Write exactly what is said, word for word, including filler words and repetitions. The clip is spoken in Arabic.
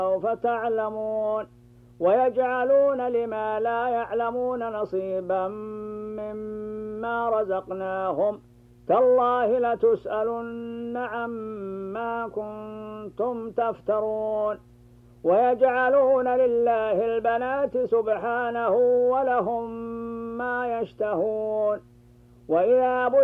سوف تعلمون ويجعلون لما لا يعلمون نصيبا مما رزقناهم تالله لتسألن عما كنتم تفترون ويجعلون لله البنات سبحانه ولهم ما يشتهون وإذا